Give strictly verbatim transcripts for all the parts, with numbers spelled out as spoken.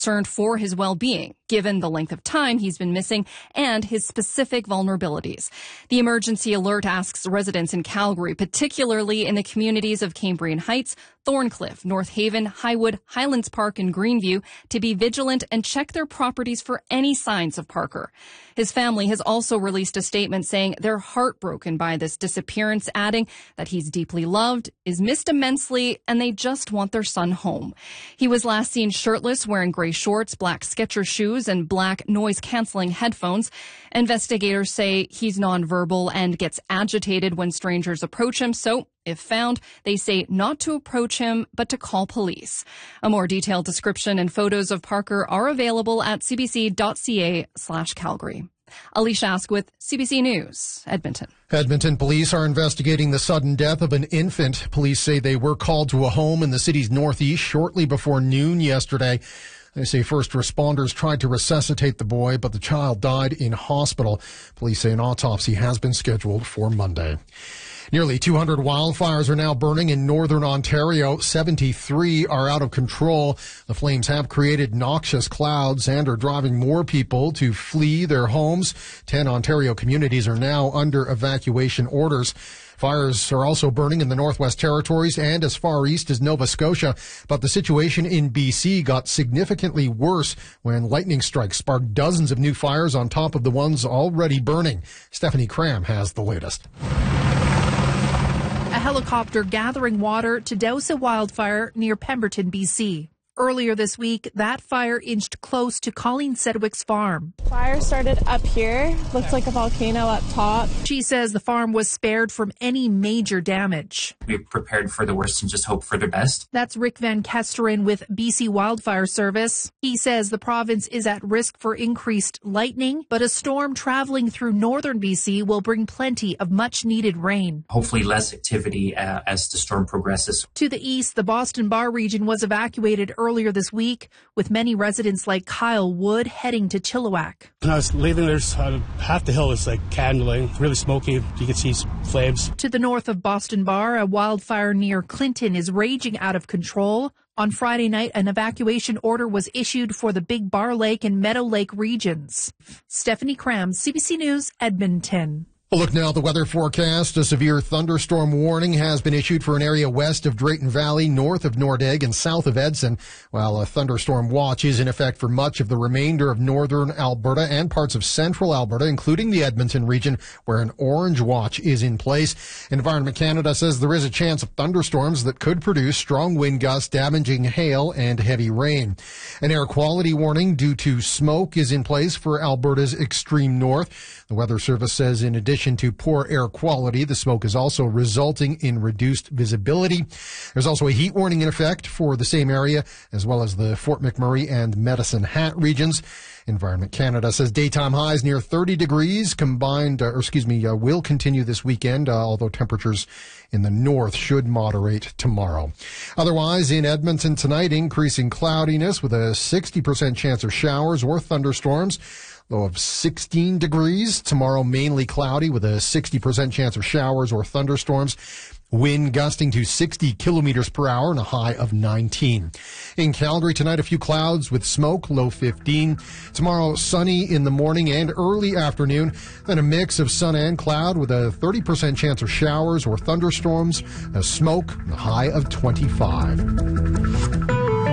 concerned for his well-being, given the length of time he's been missing and his specific vulnerabilities. The emergency alert asks residents in Calgary, particularly in the communities of Cambrian Heights, Thorncliffe, North Haven, Highwood, Highlands Park, and Greenview to be vigilant and check their properties for any signs of Parker. His family has also released a statement saying they're heartbroken by this disappearance, adding that he's deeply loved, is missed immensely, and they just want their son home. He was last seen shirtless, wearing gray shorts, black Skechers shoes, and black noise-canceling headphones. Investigators say he's nonverbal and gets agitated when strangers approach him, so if found, they say not to approach him, but to call police. A more detailed description and photos of Parker are available at cbc.ca slash Calgary. Alicia Asquith, C B C News, Edmonton. Edmonton police are investigating the sudden death of an infant. Police say they were called to a home in the city's northeast shortly before noon yesterday. They say first responders tried to resuscitate the boy, but the child died in hospital. Police say an autopsy has been scheduled for Monday. Nearly two hundred wildfires are now burning in northern Ontario. seventy-three are out of control. The flames have created noxious clouds and are driving more people to flee their homes. Ten Ontario communities are now under evacuation orders. Fires are also burning in the Northwest Territories and as far east as Nova Scotia. But the situation in B C got significantly worse when lightning strikes sparked dozens of new fires on top of the ones already burning. Stephanie Cram has the latest. A helicopter gathering water to douse a wildfire near Pemberton, B C. Earlier this week, that fire inched close to Colleen Sedgwick's farm. Fire started up here, looked like a volcano up top. She says the farm was spared from any major damage. We prepared for the worst and just hope for the best. That's Rick Van Kesteren with B C Wildfire Service. He says the province is at risk for increased lightning, but a storm traveling through northern B C will bring plenty of much-needed rain. Hopefully less activity uh, as the storm progresses. To the east, the Boston Bar region was evacuated earlier this week, with many residents like Kyle Wood heading to Chilliwack. When I was leaving, there's uh, half the hill was like candling, really smoky. You could see flames. To the north of Boston Bar, a wildfire near Clinton is raging out of control. On Friday night, an evacuation order was issued for the Big Bar Lake and Meadow Lake regions. Stephanie Cram, C B C News, Edmonton. A look now at the weather forecast. A severe thunderstorm warning has been issued for an area west of Drayton Valley, north of Nordegg, and south of Edson, while a thunderstorm watch is in effect for much of the remainder of northern Alberta and parts of central Alberta, including the Edmonton region, where an orange watch is in place. Environment Canada says there is a chance of thunderstorms that could produce strong wind gusts, damaging hail, and heavy rain. An air quality warning due to smoke is in place for Alberta's extreme north. The Weather Service says in addition to poor air quality, the smoke is also resulting in reduced visibility. There's also a heat warning in effect for the same area, as well as the Fort McMurray and Medicine Hat regions. Environment Canada says daytime highs near thirty degrees combined, uh, or excuse me, uh, will continue this weekend, uh, although temperatures in the north should moderate tomorrow. Otherwise, in Edmonton tonight, increasing cloudiness with a sixty percent chance of showers or thunderstorms. Low of sixteen degrees. Tomorrow, mainly cloudy with a sixty percent chance of showers or thunderstorms. Wind gusting to sixty kilometers per hour and a high of nineteen. In Calgary tonight, a few clouds with smoke, low fifteen. Tomorrow, sunny in the morning and early afternoon. Then a mix of sun and cloud with a thirty percent chance of showers or thunderstorms. A smoke, a high of twenty-five.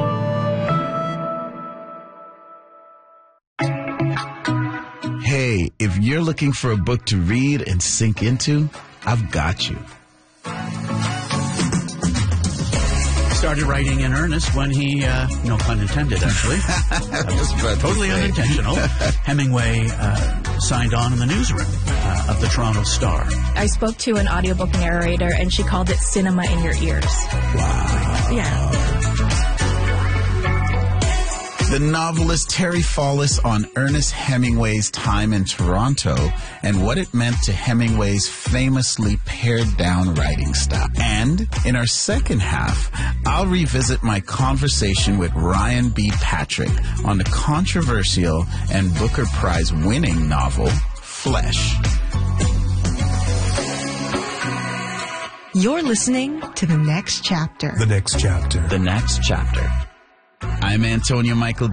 Hey, if you're looking for a book to read and sink into, I've got you. Started writing in earnest when he, uh, no pun intended, actually. That was totally unintentional. Hemingway uh, signed on in the newsroom uh, of the Toronto Star. I spoke to an audiobook narrator, and she called it cinema in your ears. Wow. Yeah. The novelist Terry Fallis on Ernest Hemingway's time in Toronto and what it meant to Hemingway's famously pared-down writing style. And in our second half, I'll revisit my conversation with Ryan B. Patrick on the controversial and Booker Prize-winning novel, Flesh. You're listening to The Next Chapter. The Next Chapter. The Next Chapter. I'm Antonio Michael